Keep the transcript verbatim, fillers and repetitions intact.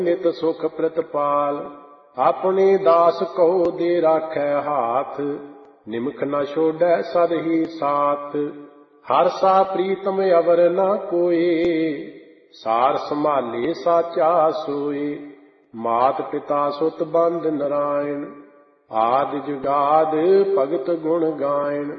ਨਿਤ ਸੁਖ ਪ੍ਰਤਪਾਲ। ਆਪਣੇ ਦਾਸ ਕਉ ਦੇ ਰਾਖੈ ਹਾਥ, ਨਿਮਖ ਨ ਛੋੜੈ ਸਦ ਹੀ ਸਾਥ। ਹਰ ਸਾ ਪ੍ਰੀਤਮ ਅਵਰ ਨ ਕੋਇ, ਸਾਰ ਸੰਭਾਲੇ ਸਾਚਾ ਸੋਇ। ਮਾਤ ਪਿਤਾ ਸੁਤ ਬੰਧ ਨਰਾਇਣ, ਆਦਿ ਜੁਗਾਦ ਭਗਤ ਗੁਣ ਗਾਇਣ।